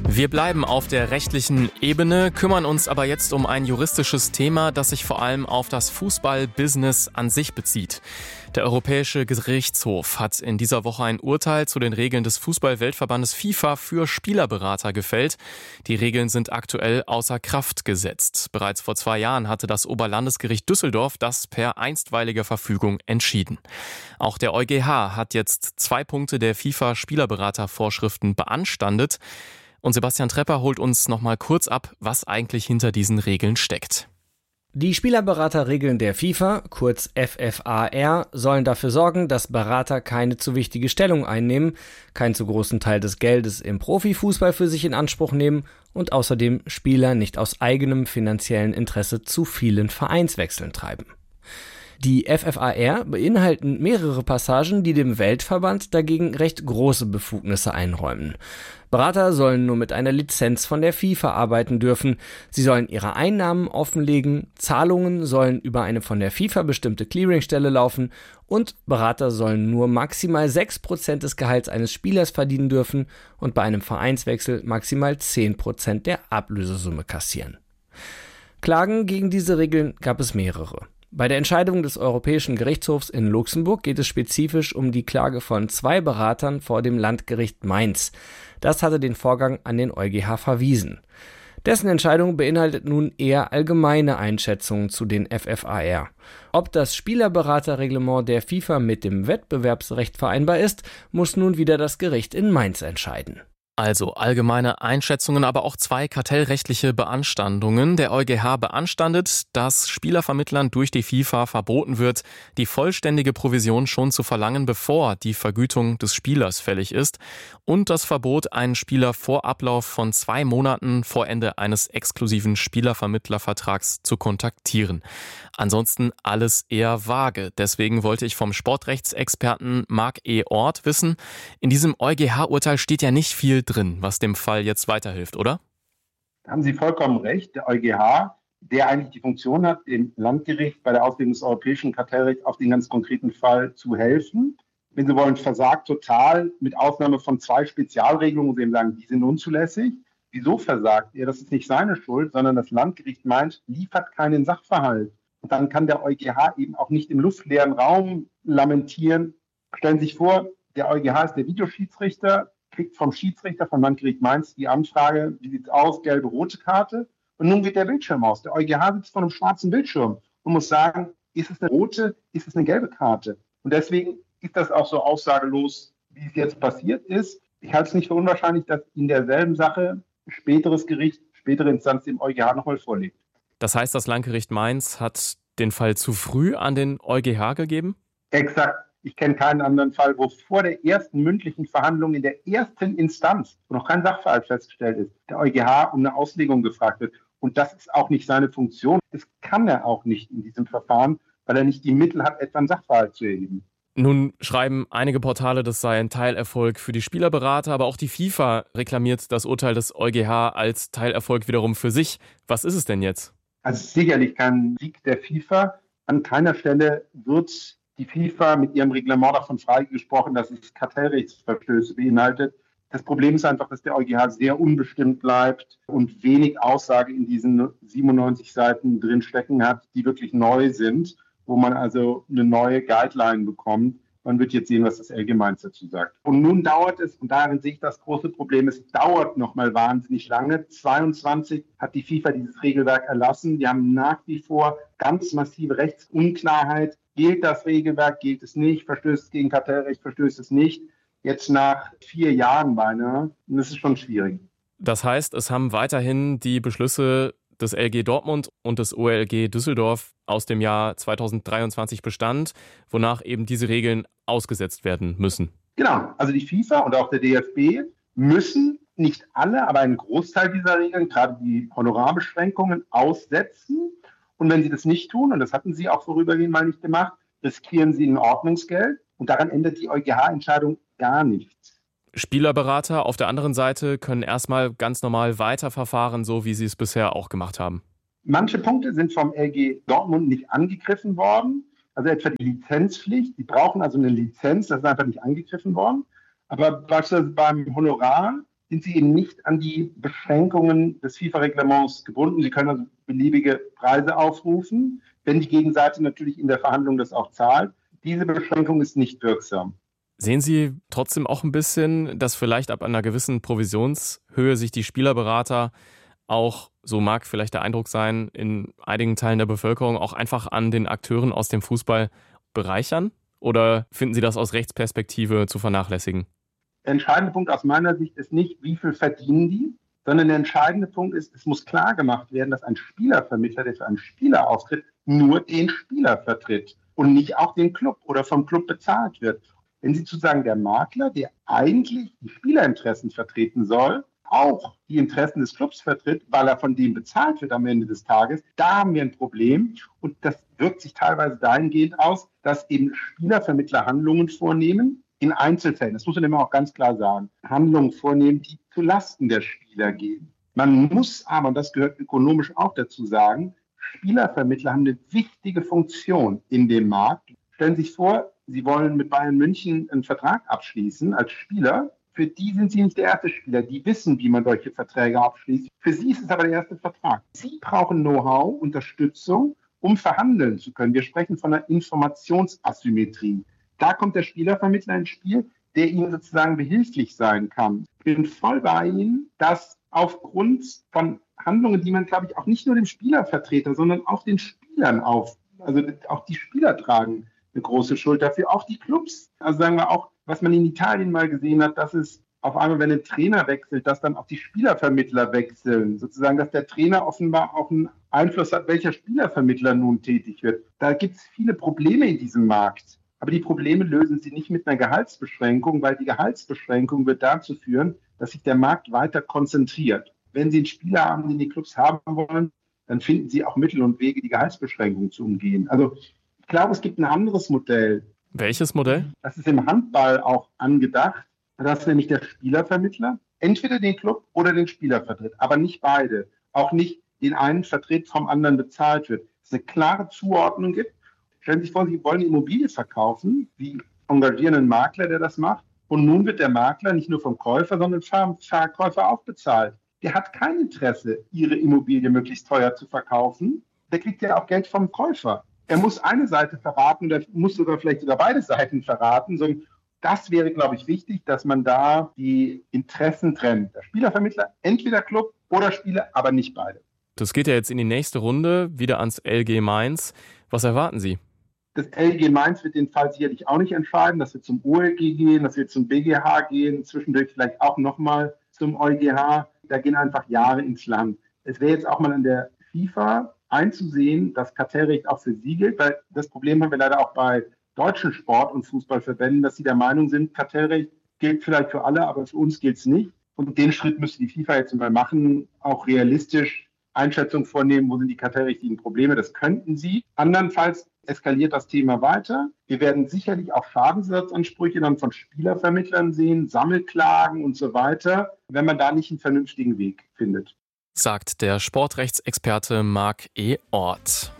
Wir bleiben auf der rechtlichen Ebene, kümmern uns aber jetzt um ein juristisches Thema, das sich vor allem auf das Fußballbusiness an sich bezieht. Der Europäische Gerichtshof hat in dieser Woche ein Urteil zu den Regeln des Fußball-Weltverbandes FIFA für Spielerberater gefällt. Die Regeln sind aktuell außer Kraft gesetzt. Bereits vor 2 Jahren hatte das Oberlandesgericht Düsseldorf das per einstweiliger Verfügung entschieden. Auch der EuGH hat jetzt 2 Punkte der FIFA-Spielerberatervorschriften beanstandet. Und Sebastian Trepper holt uns noch mal kurz ab, was eigentlich hinter diesen Regeln steckt. Die Spielerberaterregeln der FIFA, kurz FFAR, sollen dafür sorgen, dass Berater keine zu wichtige Stellung einnehmen, keinen zu großen Teil des Geldes im Profifußball für sich in Anspruch nehmen und außerdem Spieler nicht aus eigenem finanziellen Interesse zu vielen Vereinswechseln treiben. Die FFAR beinhalten mehrere Passagen, die dem Weltverband dagegen recht große Befugnisse einräumen. Berater sollen nur mit einer Lizenz von der FIFA arbeiten dürfen. Sie sollen ihre Einnahmen offenlegen, Zahlungen sollen über eine von der FIFA bestimmte Clearingstelle laufen und Berater sollen nur maximal 6% des Gehalts eines Spielers verdienen dürfen und bei einem Vereinswechsel maximal 10% der Ablösesumme kassieren. Klagen gegen diese Regeln gab es mehrere. Bei der Entscheidung des Europäischen Gerichtshofs in Luxemburg geht es spezifisch um die Klage von 2 Beratern vor dem Landgericht Mainz. Das hatte den Vorgang an den EuGH verwiesen. Dessen Entscheidung beinhaltet nun eher allgemeine Einschätzungen zu den FFAR. Ob das Spielerberaterreglement der FIFA mit dem Wettbewerbsrecht vereinbar ist, muss nun wieder das Gericht in Mainz entscheiden. Also allgemeine Einschätzungen, aber auch 2 kartellrechtliche Beanstandungen. Der EuGH beanstandet, dass Spielervermittlern durch die FIFA verboten wird, die vollständige Provision schon zu verlangen, bevor die Vergütung des Spielers fällig ist. Und das Verbot, einen Spieler vor Ablauf von 2 Monaten vor Ende eines exklusiven Spielervermittlervertrags zu kontaktieren. Ansonsten alles eher vage. Deswegen wollte ich vom Sportrechtsexperten Marc E. Orth wissen, in diesem EuGH-Urteil steht ja nicht viel drin, was dem Fall jetzt weiterhilft, oder? Da haben Sie vollkommen recht. Der EuGH, der eigentlich die Funktion hat, dem Landgericht bei der Auslegung des europäischen Kartellrechts auf den ganz konkreten Fall zu helfen. Wenn Sie wollen, versagt total, mit Ausnahme von 2 Spezialregelungen, wo Sie eben sagen, die sind unzulässig. Wieso versagt er? Das ist nicht seine Schuld, sondern das Landgericht meint, liefert keinen Sachverhalt. Und dann kann der EuGH eben auch nicht im luftleeren Raum lamentieren. Stellen Sie sich vor, der EuGH ist der Videoschiedsrichter, kriegt vom Schiedsrichter vom Landgericht Mainz die Anfrage, wie sieht's aus, gelbe, rote Karte. Und nun geht der Bildschirm aus. Der EuGH sitzt vor einem schwarzen Bildschirm und muss sagen, ist es eine rote, ist es eine gelbe Karte? Und deswegen ist das auch so aussagelos, wie es jetzt passiert ist. Ich halte es nicht für unwahrscheinlich, dass in derselben Sache späteres Gericht, spätere Instanz dem EuGH nochmal vorlegt. Das heißt, das Landgericht Mainz hat den Fall zu früh an den EuGH gegeben? Exakt. Ich kenne keinen anderen Fall, wo vor der ersten mündlichen Verhandlung in der ersten Instanz, wo noch kein Sachverhalt festgestellt ist, der EuGH um eine Auslegung gefragt wird. Und das ist auch nicht seine Funktion. Das kann er auch nicht in diesem Verfahren, weil er nicht die Mittel hat, etwa einen Sachverhalt zu erheben. Nun schreiben einige Portale, das sei ein Teilerfolg für die Spielerberater, aber auch die FIFA reklamiert das Urteil des EuGH als Teilerfolg wiederum für sich. Was ist es denn jetzt? Also sicherlich kein Sieg der FIFA. An keiner Stelle wird die FIFA mit ihrem Reglement davon freigesprochen, dass es Kartellrechtsverstöße beinhaltet. Das Problem ist einfach, dass der EuGH sehr unbestimmt bleibt und wenig Aussage in diesen 97 Seiten drin stecken hat, die wirklich neu sind, wo man also eine neue Guideline bekommt. Man wird jetzt sehen, was das LG Mainz dazu sagt. Und nun dauert es, und darin sehe ich das große Problem, es dauert noch mal wahnsinnig lange. 22 hat die FIFA dieses Regelwerk erlassen. Wir haben nach wie vor ganz massive Rechtsunklarheit. Gilt das Regelwerk, gilt es nicht? Verstößt es gegen Kartellrecht, verstößt es nicht? Jetzt nach 4 Jahren beinahe. Und das ist schon schwierig. Das heißt, es haben weiterhin die Beschlüsse des LG Dortmund und des OLG Düsseldorf aus dem Jahr 2023 Bestand, wonach eben diese Regeln ausgesetzt werden müssen. Genau, also die FIFA und auch der DFB müssen nicht alle, aber einen Großteil dieser Regeln, gerade die Honorarbeschränkungen, aussetzen. Und wenn sie das nicht tun, und das hatten sie auch vorübergehend mal nicht gemacht, riskieren sie ein Ordnungsgeld. Und daran ändert die EuGH-Entscheidung gar nichts. Spielerberater auf der anderen Seite können erstmal ganz normal weiterverfahren, so wie sie es bisher auch gemacht haben. Manche Punkte sind vom LG Dortmund nicht angegriffen worden. Also etwa die Lizenzpflicht. Die brauchen also eine Lizenz, das ist einfach nicht angegriffen worden. Aber beispielsweise beim Honorar sind sie eben nicht an die Beschränkungen des FIFA-Reglements gebunden. Sie können also beliebige Preise aufrufen, wenn die Gegenseite natürlich in der Verhandlung das auch zahlt. Diese Beschränkung ist nicht wirksam. Sehen Sie trotzdem auch ein bisschen, dass vielleicht ab einer gewissen Provisionshöhe sich die Spielerberater auch, so mag vielleicht der Eindruck sein, in einigen Teilen der Bevölkerung auch einfach an den Akteuren aus dem Fußball bereichern? Oder finden Sie das aus Rechtsperspektive zu vernachlässigen? Der entscheidende Punkt aus meiner Sicht ist nicht, wie viel verdienen die, sondern der entscheidende Punkt ist, es muss klar gemacht werden, dass ein Spielervermittler, der für einen Spieler auftritt, nur den Spieler vertritt und nicht auch den Club oder vom Club bezahlt wird. Wenn Sie sozusagen der Makler, der eigentlich die Spielerinteressen vertreten soll, auch die Interessen des Clubs vertritt, weil er von dem bezahlt wird am Ende des Tages, da haben wir ein Problem. Und das wirkt sich teilweise dahingehend aus, dass eben Spielervermittler Handlungen vornehmen, in Einzelfällen, das muss man immer auch ganz klar sagen, Handlungen vornehmen, die zulasten der Spieler gehen. Man muss aber, und das gehört ökonomisch auch dazu sagen, Spielervermittler haben eine wichtige Funktion in dem Markt. Stellen Sie sich vor, Sie wollen mit Bayern München einen Vertrag abschließen als Spieler. Für die sind Sie nicht der erste Spieler. Die wissen, wie man solche Verträge abschließt. Für Sie ist es aber der erste Vertrag. Sie brauchen Know-how, Unterstützung, um verhandeln zu können. Wir sprechen von einer Informationsasymmetrie. Da kommt der Spielervermittler ins Spiel, der Ihnen sozusagen behilflich sein kann. Ich bin voll bei Ihnen, dass aufgrund von Handlungen, die man, glaube ich, auch nicht nur dem Spielervertreter, sondern auch den Spielern also auch die Spieler tragen eine große Schuld dafür, auch die Clubs. Also sagen wir auch, was man in Italien mal gesehen hat, dass es auf einmal, wenn ein Trainer wechselt, dass dann auch die Spielervermittler wechseln. Sozusagen, dass der Trainer offenbar auch einen Einfluss hat, welcher Spielervermittler nun tätig wird. Da gibt es viele Probleme in diesem Markt. Aber die Probleme lösen sie nicht mit einer Gehaltsbeschränkung, weil die Gehaltsbeschränkung wird dazu führen, dass sich der Markt weiter konzentriert. Wenn Sie einen Spieler haben, den die Clubs haben wollen, dann finden Sie auch Mittel und Wege, die Gehaltsbeschränkung zu umgehen. Also ich glaube, es gibt ein anderes Modell. Welches Modell? Das ist im Handball auch angedacht. Das ist nämlich der Spielervermittler. Entweder den Club oder den Spieler vertritt, aber nicht beide. Auch nicht den einen vertritt, vom anderen bezahlt wird. Es eine klare Zuordnung gibt. Stellen Sie sich vor, Sie wollen eine Immobilie verkaufen. Sie engagieren einen Makler, der das macht. Und nun wird der Makler nicht nur vom Käufer, sondern vom Verkäufer auch bezahlt. Der hat kein Interesse, Ihre Immobilie möglichst teuer zu verkaufen. Der kriegt ja auch Geld vom Käufer. Er muss eine Seite verraten oder muss vielleicht sogar beide Seiten verraten. Das wäre, glaube ich, wichtig, dass man da die Interessen trennt. Der Spielervermittler, entweder Club oder Spieler, aber nicht beide. Das geht ja jetzt in die nächste Runde, wieder ans LG Mainz. Was erwarten Sie? Das LG Mainz wird den Fall sicherlich auch nicht entscheiden. Das wird zum OLG gehen, das wird zum BGH gehen, zwischendurch vielleicht auch nochmal zum EuGH. Da gehen einfach Jahre ins Land. Es wäre jetzt auch mal an der FIFA einzusehen, dass Kartellrecht auch für sie gilt, weil das Problem haben wir leider auch bei deutschen Sport- und Fußballverbänden, dass sie der Meinung sind, Kartellrecht gilt vielleicht für alle, aber für uns gilt es nicht. Und den Schritt müsste die FIFA jetzt mal machen, auch realistisch Einschätzung vornehmen, wo sind die kartellrechtlichen Probleme. Das könnten sie. Andernfalls eskaliert das Thema weiter. Wir werden sicherlich auch Schadensersatzansprüche dann von Spielervermittlern sehen, Sammelklagen und so weiter, wenn man da nicht einen vernünftigen Weg findet. Sagt der Sportrechtsexperte Marc E. Orth.